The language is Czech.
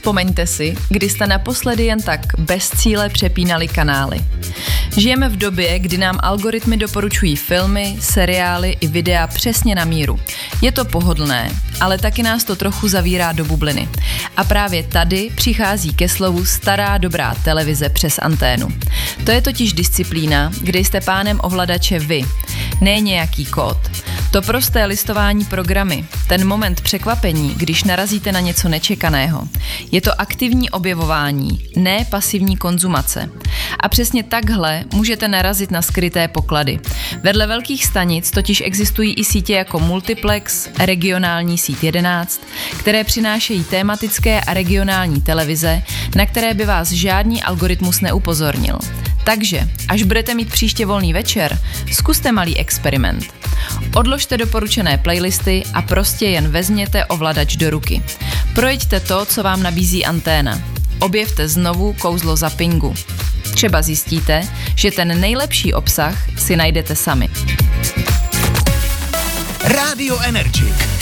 Vzpomeňte si, kdy jste naposledy jen tak bez cíle přepínali kanály. Žijeme v době, kdy nám algoritmy doporučují filmy, seriály i videa přesně na míru. Je to pohodlné, ale taky nás to trochu zavírá do bubliny. A právě tady přichází ke slovu stará dobrá televize přes anténu. To je totiž disciplína, kde jste pánem ovladače vy, ne nějaký kód. To prosté listování programy, ten moment překvapení, když narazíte na něco nečekaného. Je to aktivní objevování, ne pasivní konzumace. A přesně takhle můžete narazit na skryté poklady. Vedle velkých stanic totiž existují i sítě jako Multiplex, regionální síť 11, které přinášejí tematické a regionální televize, na které by vás žádný algoritmus neupozornil. Takže, až budete mít příště volný večer, zkuste malý experiment. Odložte doporučené playlisty a prostě jen vezměte ovladač do ruky. Projďte to, co vám nabízí anténa. Objevte znovu kouzlo zappingu. Třeba zjistíte, že ten nejlepší obsah si najdete sami. Radio Energy.